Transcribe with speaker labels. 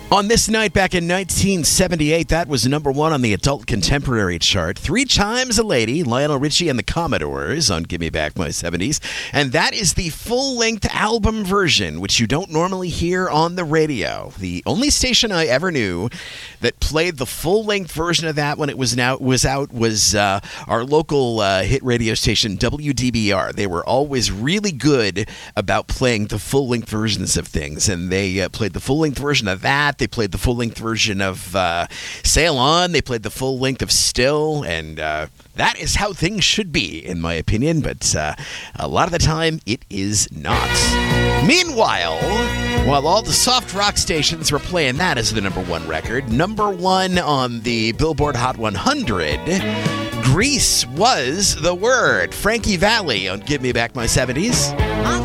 Speaker 1: On this night back in 1978, that was number one on the adult contemporary chart. Three Chimes a Lady, Lionel Richie and the Commodores on Give Me Back My 70s. And that is the full-length album version, which you don't normally hear on the radio. The only station I ever knew that played the full-length version of that when it was out was our local hit radio station, WDBR. They were always really good about playing the full-length versions of things, and they played the full-length version of that. They played the full-length version of Sail On. They played the full length of Still, and that is how things should be, in my opinion, but a lot of the time, it is not. Meanwhile, while all the soft rock stations were playing that as the number one record, number one on the Billboard Hot 100, Grease was the word. Frankie Valli on Give Me Back My 70s.